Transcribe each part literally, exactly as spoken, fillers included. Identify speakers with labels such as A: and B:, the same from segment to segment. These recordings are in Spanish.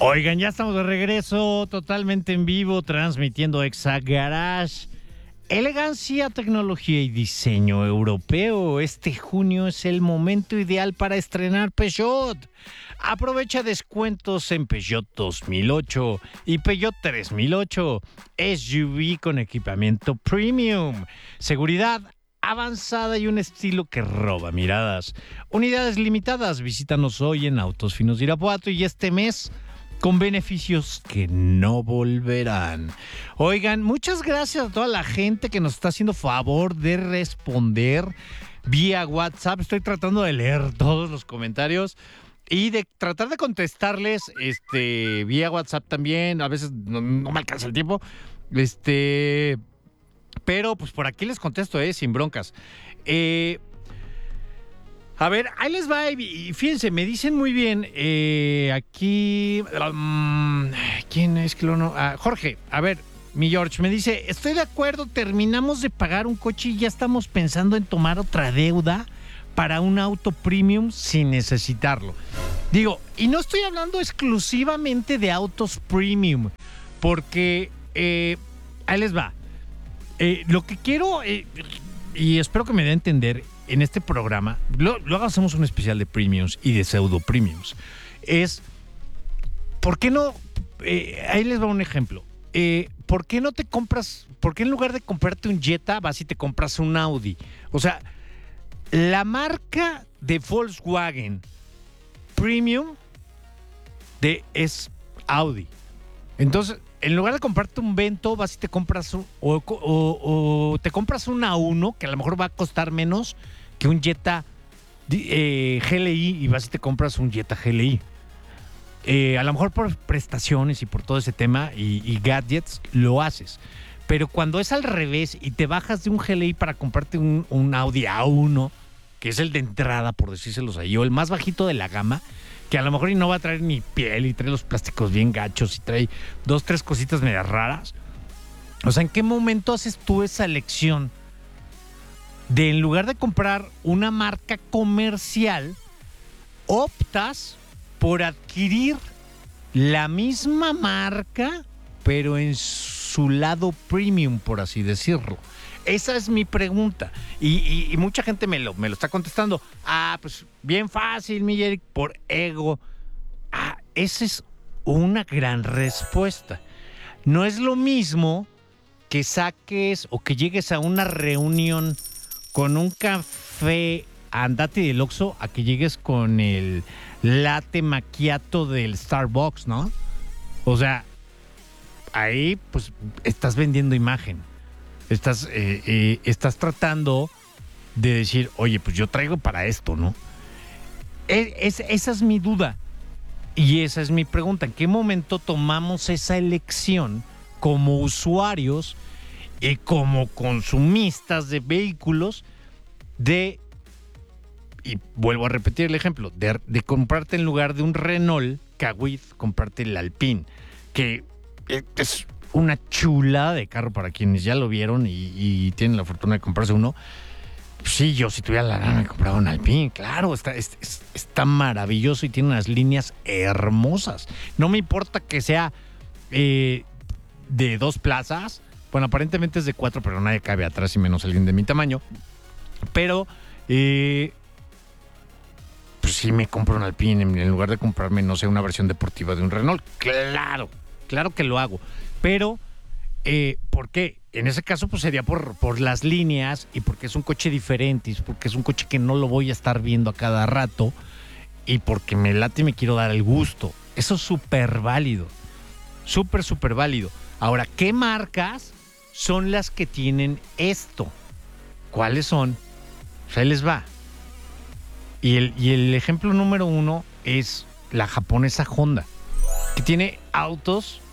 A: Oigan, ya estamos de regreso, totalmente en vivo, transmitiendo Exa Garage. Elegancia, tecnología y diseño europeo. Este junio es el momento ideal para estrenar Peugeot. Aprovecha descuentos en Peugeot dos mil ocho y Peugeot tres mil ocho. S U V con equipamiento premium, seguridad avanzada y un estilo que roba miradas. Unidades limitadas. Visítanos hoy en Autos Finos de Irapuato y este mes con beneficios que no volverán. Oigan, muchas gracias a toda la gente que nos está haciendo favor de responder vía WhatsApp. Estoy tratando de leer todos los comentarios y de tratar de contestarles este, vía WhatsApp también. A veces no, no me alcanza el tiempo. Este, pero pues por aquí les contesto, eh, sin broncas. Eh... A ver, ahí les va y fíjense, me dicen muy bien, eh, aquí, um, ¿quién es que lo no? Ah, Jorge, a ver, mi George, me dice, estoy de acuerdo, terminamos de pagar un coche y ya estamos pensando en tomar otra deuda para un auto premium sin necesitarlo. Digo, y no estoy hablando exclusivamente de autos premium, porque, eh, ahí les va, eh, lo que quiero, eh, y espero que me dé a entender, en este programa, luego hacemos un especial de premiums y de pseudo premiums, es, ¿por qué no? Eh, ahí les va un ejemplo. Eh, ¿Por qué no te compras, por qué en lugar de comprarte un Jetta, vas y te compras un Audi? O sea, la marca de Volkswagen Premium de, es Audi. Entonces, en lugar de comprarte un Vento, vas y te compras un, o, o, o te compras un A uno, que a lo mejor va a costar menos que un Jetta eh, G L I, y vas y te compras un Jetta G L I. Eh, a lo mejor por prestaciones y por todo ese tema y, y gadgets lo haces. Pero cuando es al revés y te bajas de un G L I para comprarte un, un Audi A uno, que es el de entrada, por decírselos ahí, o el más bajito de la gama, que a lo mejor y no va a traer ni piel y trae los plásticos bien gachos y trae dos, tres cositas medias raras. O sea, ¿en qué momento haces tú esa elección de, en lugar de comprar una marca comercial, optas por adquirir la misma marca, pero en su lado premium, por así decirlo? Esa es mi pregunta. Y, y, y mucha gente me lo, me lo está contestando. Ah, pues bien fácil, mi Eric, por ego. Ah, esa es una gran respuesta. No es lo mismo que saques o que llegues a una reunión con un café andate del Oxxo a que llegues con el latte macchiato del Starbucks, ¿no? O sea, ahí pues estás vendiendo imagen. Estás, eh, eh, estás tratando de decir, oye, pues yo traigo para esto, ¿no? Es, es, esa es mi duda y esa es mi pregunta. ¿En qué momento tomamos esa elección como usuarios y como consumistas de vehículos de, y vuelvo a repetir el ejemplo, de, de comprarte en lugar de un Renault Kwid, comprarte el Alpine, que es una chulada de carro para quienes ya lo vieron y, y tienen la fortuna de comprarse uno? Sí, yo si tuviera la lana me compraba un Alpine, claro, está, es, es, está maravilloso y tiene unas líneas hermosas. No me importa que sea eh, de dos plazas, bueno, aparentemente es de cuatro, pero nadie cabe atrás y menos alguien de mi tamaño. Pero, eh, pues sí me compro un Alpine en lugar de comprarme, no sé, una versión deportiva de un Renault. Claro, claro que lo hago. Pero, eh, ¿por qué? En ese caso, pues sería por, por las líneas y porque es un coche diferente y porque es un coche que no lo voy a estar viendo a cada rato y porque me late y me quiero dar el gusto. Eso es súper válido. Súper, súper válido. Ahora, ¿qué marcas son las que tienen esto? ¿Cuáles son? Pues ahí les va. Y el, y el ejemplo número uno es la japonesa Honda, que tiene autos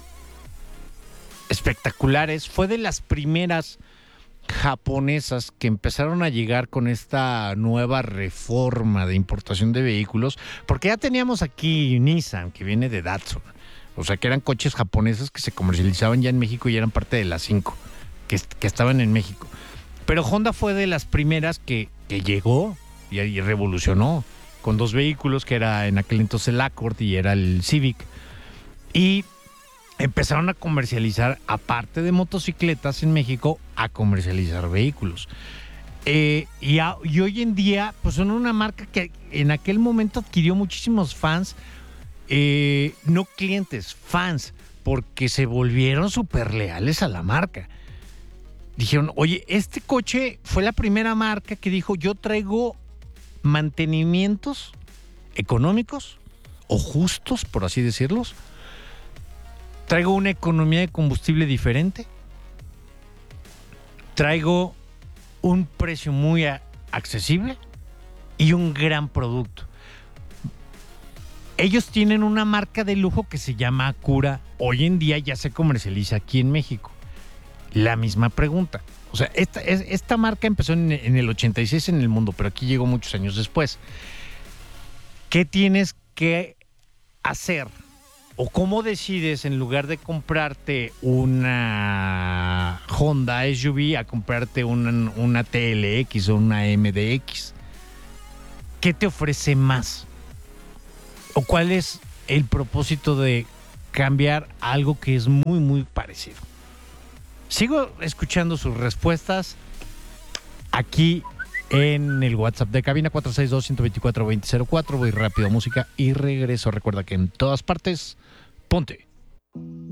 A: espectaculares. Fue de las primeras japonesas que empezaron a llegar con esta nueva reforma de importación de vehículos, porque ya teníamos aquí Nissan, que viene de Datsun. O sea, que eran coches japoneses que se comercializaban ya en México y eran parte de las cinco que, que estaban en México. Pero Honda fue de las primeras que, que llegó y, y revolucionó con dos vehículos, que era en aquel entonces el Accord y era el Civic. Y empezaron a comercializar, aparte de motocicletas en México, a comercializar vehículos. Eh, y, a, y hoy en día, pues son una marca que en aquel momento adquirió muchísimos fans, eh, no clientes, fans, porque se volvieron súper leales a la marca. Dijeron, oye, este coche fue la primera marca que dijo, yo traigo mantenimientos económicos o justos, por así decirlos. Traigo una economía de combustible diferente. Traigo un precio muy a- accesible y un gran producto. Ellos tienen una marca de lujo que se llama Acura. Hoy en día ya se comercializa aquí en México. La misma pregunta. O sea, esta, esta marca empezó en, en el ochenta y seis en el mundo, pero aquí llegó muchos años después. ¿Qué tienes que hacer? ¿O cómo decides, en lugar de comprarte una Honda S U V, a comprarte una, una T L X o una M D X? ¿Qué te ofrece más? ¿O cuál es el propósito de cambiar algo que es muy, muy parecido? Sigo escuchando sus respuestas aquí en el WhatsApp de cabina cuatro seis dos, uno dos cuatro, dos cero cero cuatro. Voy rápido a música y regreso. Recuerda que en todas partes, ponte.